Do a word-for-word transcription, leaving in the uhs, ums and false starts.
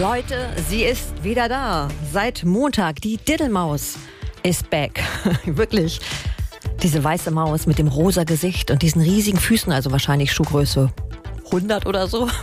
Leute, sie ist wieder da. Seit Montag, die Diddelmaus ist back. Wirklich. Diese weiße Maus mit dem rosa Gesicht und diesen riesigen Füßen, also wahrscheinlich Schuhgröße hundert oder so.